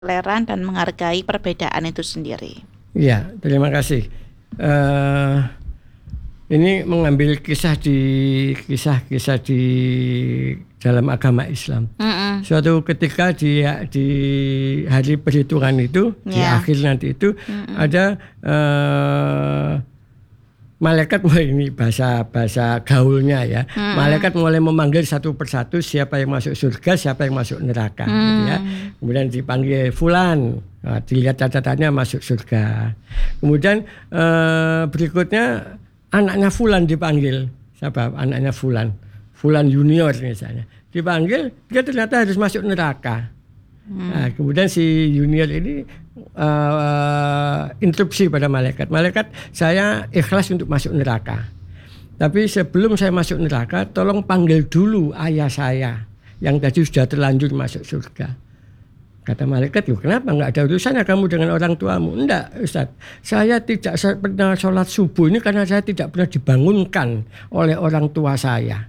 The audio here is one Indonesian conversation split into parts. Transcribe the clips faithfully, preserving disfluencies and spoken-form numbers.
toleran dan menghargai perbedaan itu sendiri. Iya, terima kasih. Uh, ini mengambil kisah di kisah-kisah di dalam agama Islam. Mm-mm. Suatu ketika di di hari perhitungan itu, yeah. di akhir nanti itu, Mm-mm. ada uh, malaikat, ini bahasa bahasa gaulnya ya. Hmm. Malaikat mulai memanggil satu persatu siapa yang masuk surga, siapa yang masuk neraka. Hmm. Gitu ya. Kemudian dipanggil fulan, nah, dilihat catatannya masuk surga. Kemudian eh, berikutnya anaknya fulan dipanggil, siapa? Anaknya fulan, fulan junior misalnya. Dipanggil, dia ternyata harus masuk neraka. Hmm. Nah, kemudian si junior ini uh, interupsi pada malaikat. Malaikat, saya ikhlas untuk masuk neraka. Tapi sebelum saya masuk neraka, tolong panggil dulu ayah saya yang tadi sudah terlanjur masuk surga. Kata malaikat, loh kenapa nggak ada urusannya kamu dengan orang tuamu? Enggak, Ustaz. Saya tidak pernah sholat subuh ini karena saya tidak pernah dibangunkan oleh orang tua saya.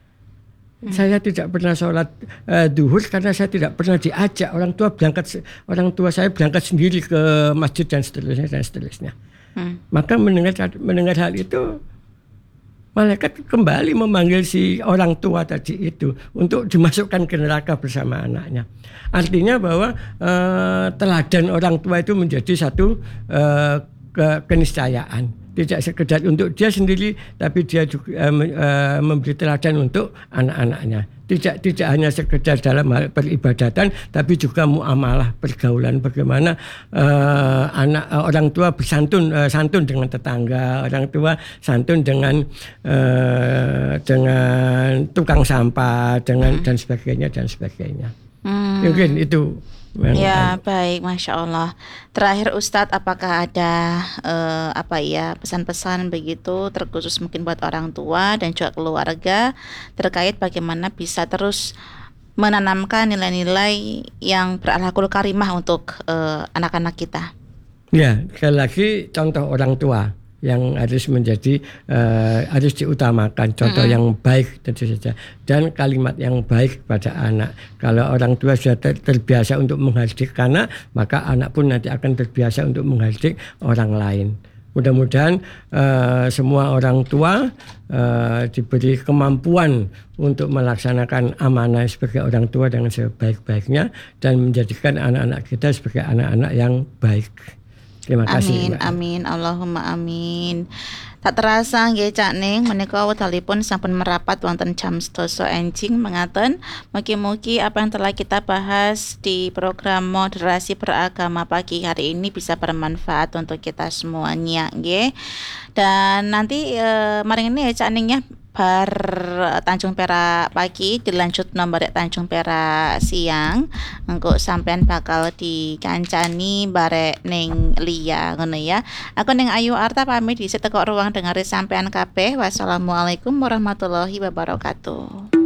Hmm. Saya tidak pernah sholat uh, duhur karena saya tidak pernah diajak orang tua berangkat, orang tua saya berangkat sendiri ke masjid dan seterusnya dan seterusnya. Hmm. Maka mendengar mendengar hal itu, malaikat kembali memanggil si orang tua tadi itu untuk dimasukkan ke neraka bersama anaknya. Artinya bahwa uh, teladan orang tua itu menjadi satu uh, ke- keniscayaan. Tidak sekedar untuk dia sendiri, tapi dia juga uh, uh, memberi teladan untuk anak-anaknya. Tidak tidak hanya sekedar dalam hal peribadatan, tapi juga muamalah, pergaulan, bagaimana uh, anak uh, orang tua bersantun uh, santun dengan tetangga, orang tua santun dengan uh, dengan tukang sampah, dengan hmm. dan sebagainya dan sebagainya. Hmm. Mungkin itu. Ya, baik, Masya Allah. Terakhir Ustadz, apakah ada eh, apa ya pesan-pesan begitu terkhusus mungkin buat orang tua dan juga keluarga terkait bagaimana bisa terus menanamkan nilai-nilai yang berakhlakul karimah untuk eh, anak-anak kita? Ya, sekali lagi contoh orang tua yang harus menjadi uh, harus diutamakan, contoh mm-hmm. yang baik tentu saja, dan kalimat yang baik kepada anak. Kalau orang tua sudah ter- terbiasa untuk menghardik anak, maka anak pun nanti akan terbiasa untuk menghardik orang lain. Mudah-mudahan uh, semua orang tua uh, diberi kemampuan untuk melaksanakan amanah sebagai orang tua dengan sebaik-baiknya dan menjadikan anak-anak kita sebagai anak-anak yang baik. Terima kasih. Amin, Mbak. Amin, Allahumma amin. Tak terasa nggih Cak Ning menika wektalipun sampun merapat wonten jam sedasa enjing mengaten. Mugi-mugi apa yang telah kita bahas di program Moderasi Beragama pagi hari ini bisa bermanfaat untuk kita semuanya nggih. Dan nanti eh, maring ini ya Cak Ning ya bar Tanjung Perak pagi dilanjut nomor Tanjung Perak siang engko sampean bakal dikancani barek ning Lia ngono ya. Aku ning Ayu Arta pamit dhisik teko ruang dengare sampean kabeh. Wassalamualaikum warahmatullahi wabarakatuh.